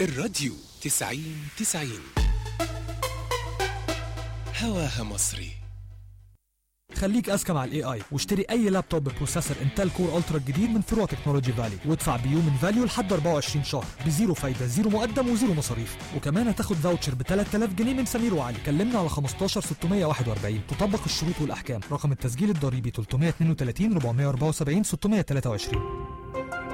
الراديو 90 هواها مصري. خليك اذكى مع الاي اي واشتري اي لابتوب ببروسيسور انتل كور الترا الجديد من فروع تكنولوجي فالي، وادفع بيو من فاليو لحد 24 شهر بزيرو فايده، زيرو مقدم وزيرو مصاريف، وكمان هتاخد فاوتشر ب 3000 جنيه من سمير وعلي. كلمنا على 15 641. تطبق الشروط والاحكام. رقم التسجيل الضريبي 332 474 623.